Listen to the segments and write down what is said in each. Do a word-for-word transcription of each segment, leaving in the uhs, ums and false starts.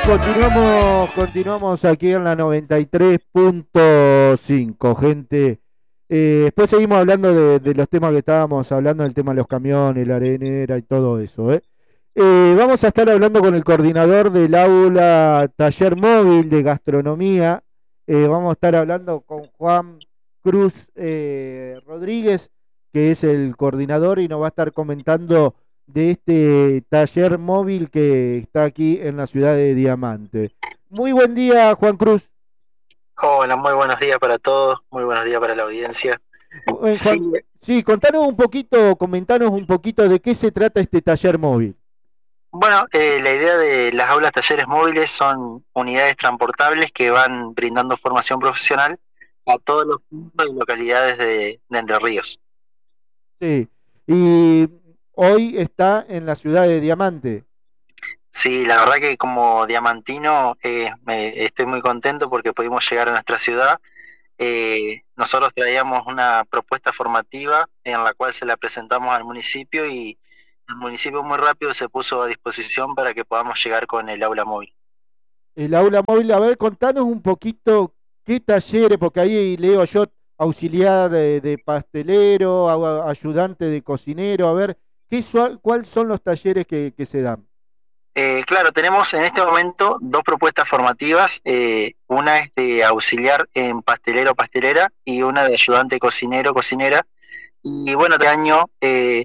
Continuamos, continuamos aquí en la noventa y tres punto cinco, gente. Eh, después seguimos hablando de, de los temas que estábamos hablando, del tema de los camiones, la arenera y todo eso, ¿eh? Eh, vamos a estar hablando con el coordinador del aula Taller Móvil de Gastronomía. Eh, vamos a estar hablando con Juan Cruz eh, Rodríguez, que es el coordinador y nos va a estar comentando de este taller móvil que está aquí en la ciudad de Diamante. Muy buen día, Juan Cruz. Hola, muy buenos días para todos, muy buenos días para la audiencia. Eh, Sí, Juan, sí, contanos un poquito, comentanos un poquito de qué se trata este taller móvil. bueno, eh, la idea de las aulas talleres móviles son unidades transportables que van brindando formación profesional a todos los puntos y localidades de, de Entre Ríos. Sí, y hoy está en la ciudad de Diamante. Sí, la verdad que como diamantino eh, me, estoy muy contento porque pudimos llegar a nuestra ciudad. Eh, nosotros traíamos una propuesta formativa en la cual se la presentamos al municipio y el municipio muy rápido se puso a disposición para que podamos llegar con el aula móvil. El aula móvil, a ver, contanos un poquito qué talleres, porque ahí leo yo auxiliar eh, de pastelero, a- ayudante de cocinero, a ver, ¿qué, su- ¿cuáles son los talleres que, que se dan? Eh, claro, tenemos en este momento dos propuestas formativas. Eh, una es de auxiliar en pastelero pastelera y una de ayudante cocinero cocinera. Y bueno, este año eh,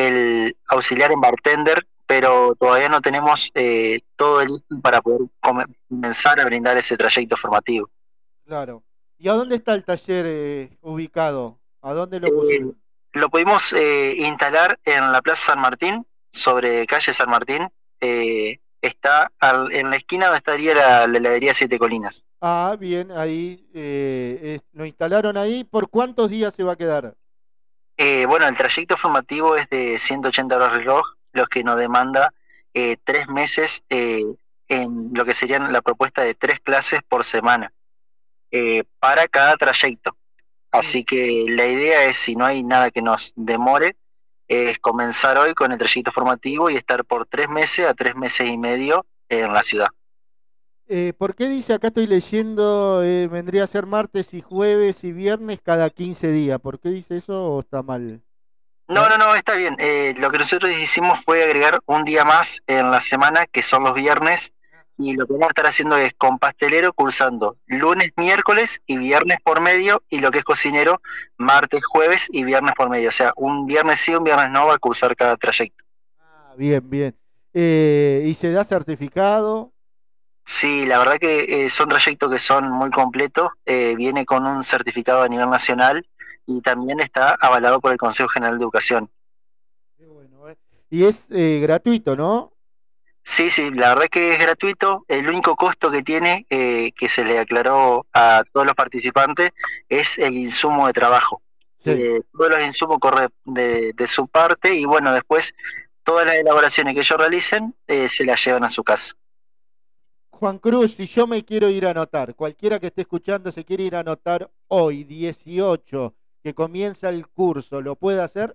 el auxiliar en bartender, pero todavía no tenemos eh, todo el listo para poder come- comenzar a brindar ese trayecto formativo. Claro. ¿Y a dónde está el taller eh, ubicado? ¿A dónde lo Eh, pusieron? lo pudimos eh, instalar en la Plaza San Martín, sobre calle San Martín. Eh, está al- en la esquina donde estaría la, la heladería Siete Colinas. Ah, bien, ahí eh, es- lo instalaron ahí. ¿Por cuántos días se va a quedar? Eh, bueno, el trayecto formativo es de ciento ochenta horas reloj, lo que nos demanda eh, tres meses eh, en lo que serían la propuesta de tres clases por semana eh, para cada trayecto. Sí. Así que la idea es, si no hay nada que nos demore, es comenzar hoy con el trayecto formativo y estar por tres meses a tres meses y medio en la ciudad. Eh, ¿por qué dice acá estoy leyendo, eh, vendría a ser martes y jueves y viernes cada quince días? ¿Por qué dice eso o está mal? No, Ah, no, no, está bien. Eh, lo que nosotros hicimos fue agregar un día más en la semana, que son los viernes, y lo que vamos a estar haciendo es con pastelero cursando lunes, miércoles y viernes por medio, y lo que es cocinero, martes, jueves y viernes por medio. O sea, un viernes sí, un viernes no va a cursar cada trayecto. ah, bien, bien. Eh, ¿y se da certificado? Sí, la verdad que eh, son trayectos que son muy completos, eh, viene con un certificado a nivel nacional y también está avalado por el Consejo General de Educación. Qué bueno, eh. Y es eh, gratuito, ¿no? Sí, sí, la verdad que es gratuito. El único costo que tiene, eh, que se le aclaró a todos los participantes, es el insumo de trabajo. Sí. Eh, todos los insumos corren de, de su parte y bueno, después todas las elaboraciones que ellos realicen eh, se las llevan a su casa. Juan Cruz, si yo me quiero ir a anotar, cualquiera que esté escuchando se quiere ir a anotar hoy, dieciocho, que comienza el curso, ¿lo puede hacer?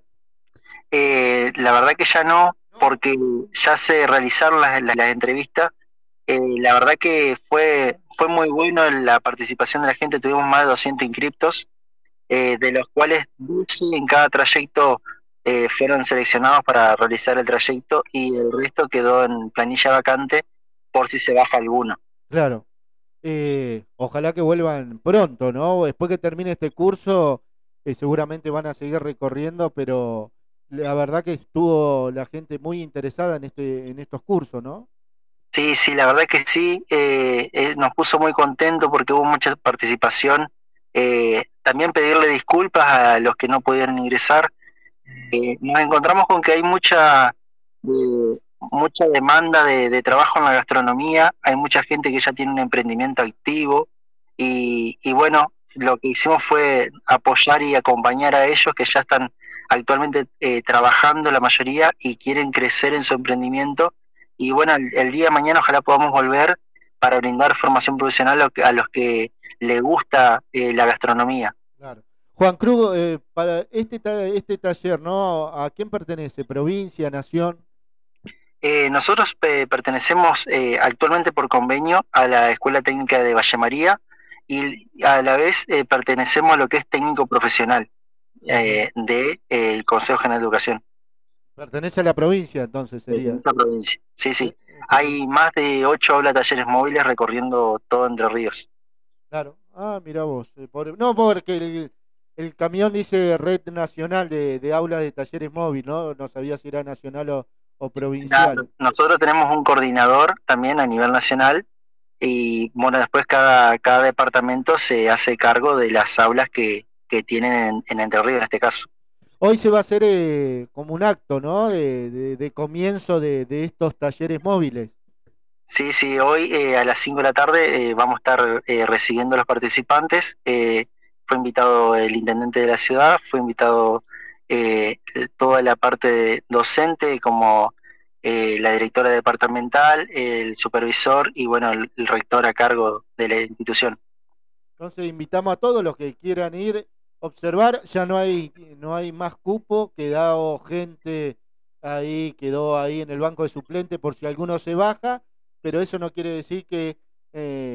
Eh, la verdad que ya no, No. porque ya se realizaron las, las, las entrevistas. Eh, la verdad que fue, fue muy bueno la participación de la gente, tuvimos más de doscientos inscriptos, eh, de los cuales doce en cada trayecto eh, fueron seleccionados para realizar el trayecto y el resto quedó en planilla vacante por si se baja alguno. Claro. Eh, ojalá que vuelvan pronto, ¿no? Después que termine este curso, eh, seguramente van a seguir recorriendo, pero la verdad que estuvo la gente muy interesada en este, en estos cursos, ¿no? Sí, sí, la verdad que sí, eh, eh, nos puso muy contento porque hubo mucha participación. Eh, también pedirle disculpas a los que no pudieron ingresar. Eh, nos encontramos con que hay mucha, eh, mucha demanda de, de trabajo en la gastronomía, hay mucha gente que ya tiene un emprendimiento activo y, y bueno, lo que hicimos fue apoyar y acompañar a ellos que ya están actualmente eh, trabajando la mayoría y quieren crecer en su emprendimiento y bueno, el, el día de mañana ojalá podamos volver para brindar formación profesional a, a los que les gusta eh, la gastronomía. Claro. Juan Cruz, eh, para este, ta- este taller, ¿no? ¿A quién pertenece? ¿Provincia, nación? Eh, nosotros eh, pertenecemos eh, actualmente por convenio a la Escuela Técnica de Valle María y a la vez eh, pertenecemos a lo que es técnico profesional Ujú. eh, del de, Consejo General de Educación Pertenece a la provincia, entonces de sería. esa provincia. Sí, Eh, sí. espectac- Hay más de ocho aulas talleres móviles recorriendo todo Entre Ríos. Claro. Ah, mira vos. eh, por- No, porque el, el camión dice Red Nacional de, de Aulas de Talleres Móvil, ¿no? No sabía si era nacional o, o provincial. Claro. Nosotros tenemos un coordinador también a nivel nacional y bueno, después cada, cada departamento se hace cargo de las aulas que, que tienen en, en Entre Ríos en este caso. Hoy se va a hacer eh, como un acto, ¿no? De, de- de comienzo de, de estos talleres móviles. Sí, sí, hoy eh, a las cinco de la tarde eh, vamos a estar eh, recibiendo a los participantes. Eh, fue invitado el intendente de la ciudad, fue invitado eh, toda la parte de docente, como eh, la directora departamental, el supervisor y bueno, el, el rector a cargo de la institución. Entonces invitamos a todos los que quieran ir a observar. Ya no hay, no hay más cupo, quedó gente ahí, quedó ahí en el banco de suplente por si alguno se baja, pero eso no quiere decir que eh,